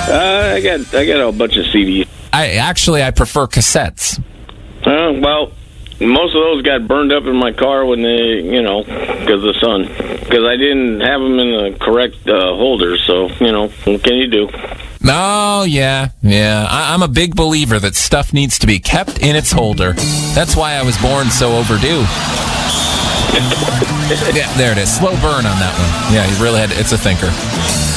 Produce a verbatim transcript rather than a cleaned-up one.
Uh, I got I got a bunch of C Ds. I actually I prefer cassettes. Uh, well, most of those got burned up in my car when they, you know, because of the sun. Because I didn't have them in the correct uh, holders. So, you know, what can you do? Oh, yeah, yeah. I- I'm a big believer that stuff needs to be kept in its holder. That's why I was born so overdue. Yeah, there it is. Slow burn on that one. Yeah, he really had. It's a thinker.